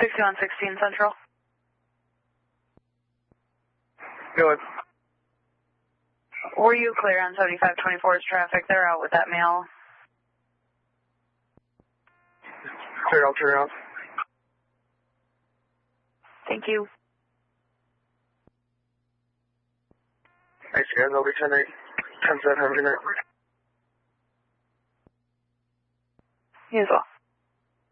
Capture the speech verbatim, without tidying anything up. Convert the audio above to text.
sixty-one sixteen Central. Go ahead. Were you clear on seventy-five twenty-four's traffic? They're out with that mail. Clear, I'll turn around. Thank you. Thanks, guys. I'll be ten eight. ten seven, have a good night. You as well.